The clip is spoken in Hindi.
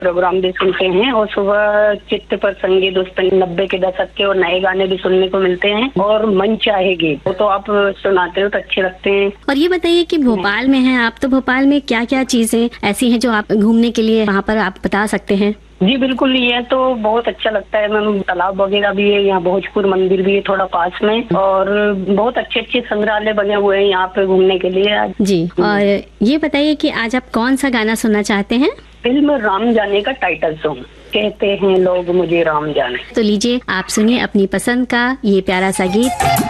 प्रोग्राम भी सुनते हैं और सुबह चित्त पर संगीत उस पर 90 के दशक के और नए गाने भी सुनने को मिलते हैं और मन चाहे गीत वो तो आप सुनाते हो तो अच्छे लगते हैं। और ये बताइए कि भोपाल में हैं आप, तो भोपाल में क्या क्या चीजें ऐसी हैं जो आप घूमने के लिए वहाँ पर आप बता सकते हैं? जी बिल्कुल, ये तो बहुत अच्छा लगता है मैम। तालाब वगैरह भी है यहाँ, भोजपुर मंदिर भी है थोड़ा पास में, और बहुत अच्छे अच्छे संग्रहालय बने हुए हैं यहाँ पे घूमने के लिए। जी, और ये बताइए कि आज आप कौन सा गाना सुनना चाहते हैं? फिल्म राम जाने का टाइटल सॉन्ग, कहते हैं लोग मुझे राम जाने। तो लीजिए आप सुनिए अपनी पसंद का ये प्यारा सा गीत।